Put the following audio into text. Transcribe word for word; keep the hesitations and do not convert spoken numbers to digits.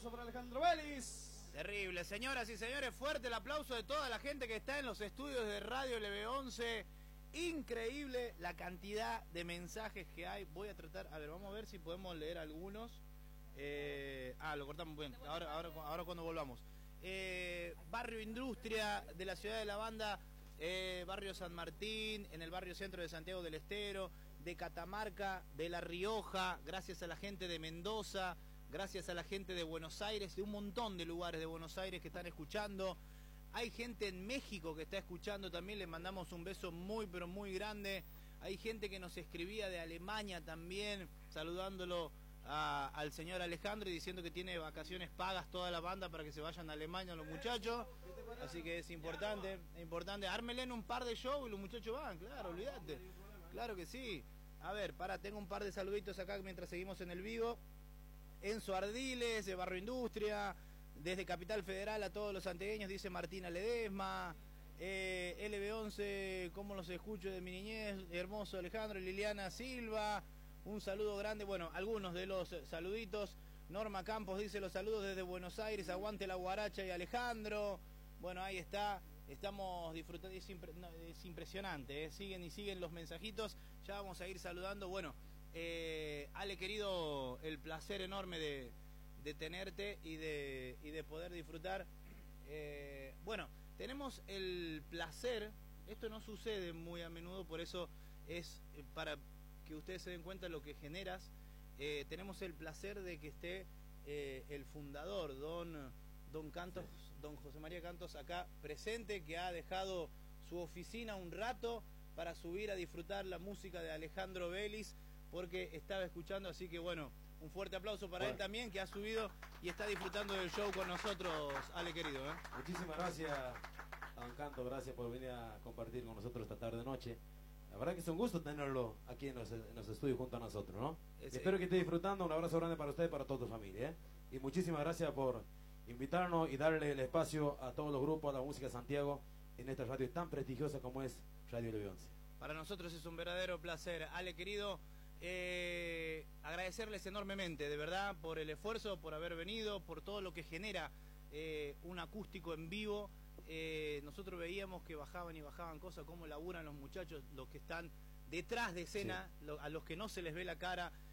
aplauso para Alejandro Vélez. Terrible, señoras y señores, fuerte el aplauso de toda la gente que está en los estudios de Radio L B once. Increíble la cantidad de mensajes que hay. Voy a tratar, a ver, vamos a ver si podemos leer algunos. Eh, ah, lo cortamos bien. Ahora, ahora, ahora cuando volvamos. Eh, barrio Industria de la ciudad de La Banda, eh, barrio San Martín, en el barrio centro de Santiago del Estero, de Catamarca, de La Rioja, gracias a la gente de Mendoza, gracias a la gente de Buenos Aires, de un montón de lugares de Buenos Aires que están escuchando. Hay gente en México que está escuchando también, les mandamos un beso muy pero muy grande. Hay gente que nos escribía de Alemania también, saludándolo a, al señor Alejandro y diciendo que tiene vacaciones pagas toda la banda para que se vayan a Alemania los muchachos. Así que es importante, es importante. Ármenle en un par de shows y los muchachos van, claro, olvídate. Claro que sí. A ver, para, tengo un par de saluditos acá mientras seguimos en el vivo. Enzo Ardiles, de Barrio Industria, desde Capital Federal a todos los santiagueños, dice Martina Ledesma. eh, L B once, cómo los escucho de mi niñez, hermoso Alejandro, Liliana Silva, un saludo grande, bueno, algunos de los saluditos. Norma Campos dice los saludos desde Buenos Aires, aguante la guaracha y Alejandro. Bueno, ahí está, estamos disfrutando, es, impre, no, es impresionante, ¿eh? siguen y siguen los mensajitos, ya vamos a ir saludando. Bueno, eh, Ale querido, el placer enorme de, de tenerte y de, y de poder disfrutar. Eh, bueno, tenemos el placer, esto no sucede muy a menudo, por eso es para que ustedes se den cuenta de lo que generas. Eh, tenemos el placer de que esté eh, el fundador, don, don Cantos, don José María Cantos, acá presente, que ha dejado su oficina un rato para subir a disfrutar la música de Alejandro Vélez, porque estaba escuchando, así que bueno, un fuerte aplauso para bueno. él también, que ha subido y está disfrutando del show con nosotros, Ale querido. ¿eh? Muchísimas gracias a don Canto, gracias por venir a compartir con nosotros esta tarde noche. La verdad que es un gusto tenerlo aquí en los, en los estudios junto a nosotros, ¿no? Ese... Espero que esté disfrutando, un abrazo grande para usted y para toda tu familia, ¿eh? Y muchísimas gracias por invitarnos y darle el espacio a todos los grupos, a la música de Santiago, en esta radio tan prestigiosa como es Radio L B once. Para nosotros es un verdadero placer. Ale querido, eh, agradecerles enormemente, de verdad, por el esfuerzo, por haber venido, por todo lo que genera eh, un acústico en vivo. Eh, nosotros veíamos que bajaban y bajaban cosas, cómo laburan los muchachos, los que están detrás de escena, sí. lo, a los que no se les ve la cara.